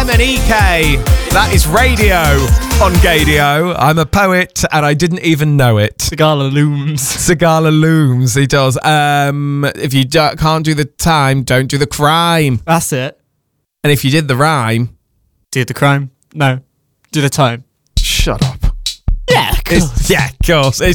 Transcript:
MNEK. That is radio on Gadio. I'm a poet and I didn't even know it. Segala looms. Segala looms, he does. If you can't do the time, don't do the crime. That's it. And if you did the rhyme... Do the crime? No. Do the time. Shut up. Yeah, of course. Of course.